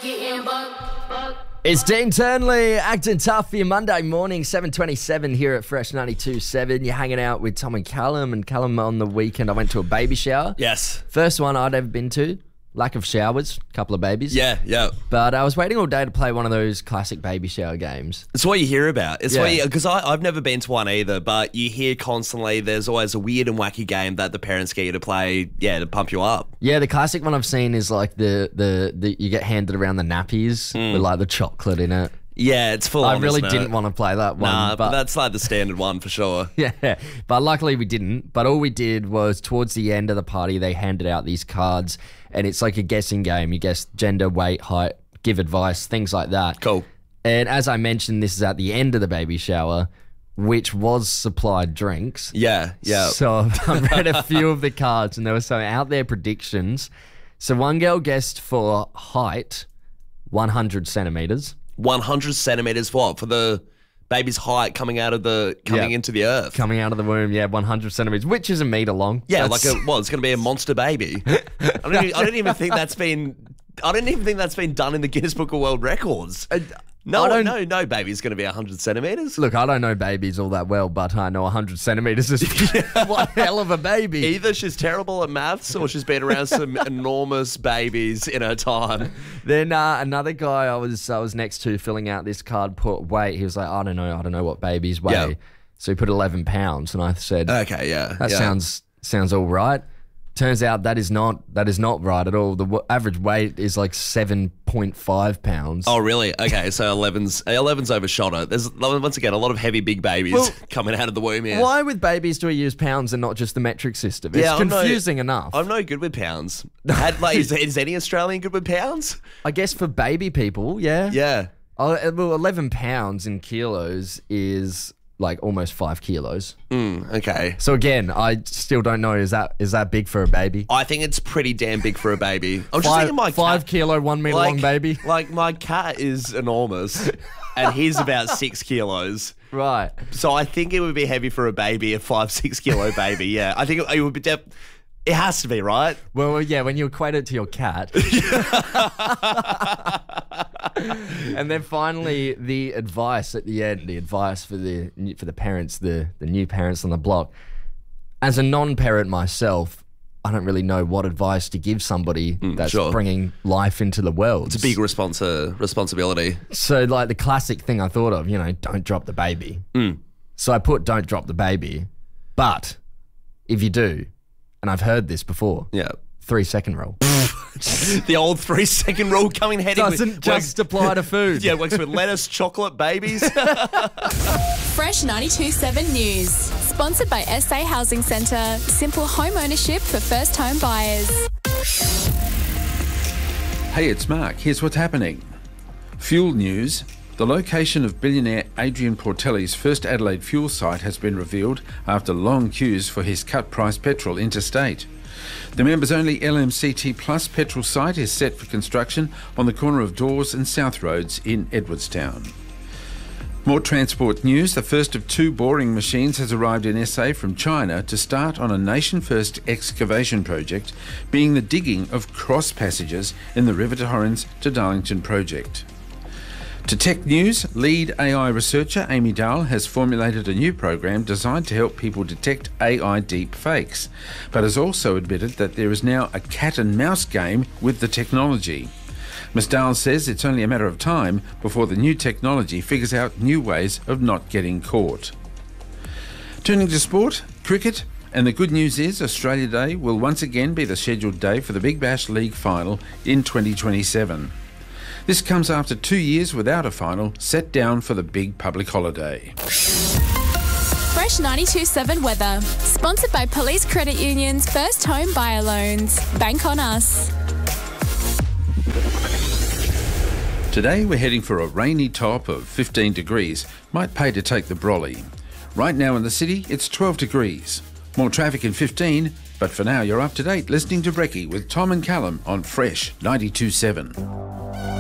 It's Dean Turnley acting tough for your Monday morning, 7:27 here at Fresh 92.7. You're hanging out with Tom and Callum on the weekend. I went to a baby shower. Yes. First one I'd ever been to. Lack of showers, couple of babies. Yeah. But I was waiting all day to play one of those classic baby shower games. It's what you hear about. It's Yeah. because I've never been to one either, but you hear constantly there's always a weird and wacky game that the parents get you to play, to pump you up. Yeah, the classic one I've seen is like the you get handed around the nappies with like the chocolate in it. Yeah, it's full on. I really isn't didn't it? want to play that one. Nah, but that's like the standard one for sure. Yeah, but luckily we didn't. But all we did was towards the end of the party, they handed out these cards, and it's like a guessing game. You guess gender, weight, height, give advice, things like that. Cool. And as I mentioned, this is at the end of the baby shower, which was supplied drinks. Yeah. So I read a few of the cards, and there were some out there predictions. So one girl guessed for height, 100 centimeters. 100 centimeters what? For the baby's height coming into the earth. Coming out of the womb, 100 centimeters, which is a meter long. Yeah, That's- it's going to be a monster baby. I don't even think that's been done in the Guinness Book of World Records. No baby's going to be 100 centimeters. Look, I don't know babies all that well, but I know 100 centimeters is one hell of a baby. Either she's terrible at maths or she's been around some enormous babies in her time. Then another guy I was next to filling out this card put weight. He was like, I don't know what babies weigh. Yeah. So he put 11 pounds, and I said, Okay, yeah. that yeah. sounds all right. Turns out that is not right at all. The average weight is like 7.5 pounds. Oh, really? Okay, so 11's overshot it. There's, once again, a lot of heavy, big babies coming out of the womb here. Why with babies do we use pounds and not just the metric system? It's confusing enough. I'm no good with pounds. Is any Australian good with pounds? I guess for baby people, yeah. Yeah. Well, 11 pounds in kilos is like almost 5 kilos. Okay. So again, I still don't know. Is that big for a baby? I think it's pretty damn big for a baby. I'm just thinking my 5 cat, kilo, 1 meter long baby. Like my cat is enormous, and he's about 6 kilos. Right. So I think it would be heavy for a baby, a 5-6 kilo baby. Yeah, I think it would be. It has to be, right? Well, yeah. When you equate it to your cat. And then finally, the advice at the end, the advice for the parents, the new parents on the block. As a non-parent myself, I don't really know what advice to give somebody that's bringing life into the world. It's a big responsibility. So, like the classic thing I thought of, don't drop the baby. So I put, don't drop the baby. But if you do, and I've heard this before, 3-second rule. The old 3-second rule coming heading Doesn't just apply to food. Yeah, works with lettuce, chocolate, babies. Fresh 92.7 News. Sponsored by SA Housing Centre. Simple home ownership for first home buyers. Hey, it's Mark. Here's what's happening. Fuel news. The location of billionaire Adrian Portelli's first Adelaide fuel site has been revealed after long queues for his cut-price petrol interstate. The members-only LMCT Plus petrol site is set for construction on the corner of Dawes and South Roads in Edwardstown. More transport news. The first of 2 boring machines has arrived in SA from China to start on a nation-first excavation project, being the digging of cross passages in the River Torrens to Darlington project. To tech news, lead AI researcher Amy Dahl has formulated a new program designed to help people detect AI deep fakes, but has also admitted that there is now a cat and mouse game with the technology. Ms Dahl says it's only a matter of time before the new technology figures out new ways of not getting caught. Turning to sport, cricket, and the good news is Australia Day will once again be the scheduled day for the Big Bash League final in 2027. This comes after 2 years without a final set down for the big public holiday. Fresh 92.7 weather. Sponsored by Police Credit Union's first home buyer loans. Bank on us. Today we're heading for a rainy top of 15 degrees. Might pay to take the brolly. Right now in the city, it's 12 degrees. More traffic in 15, but for now you're up to date listening to Brekkie with Tom and Callum on Fresh 92.7.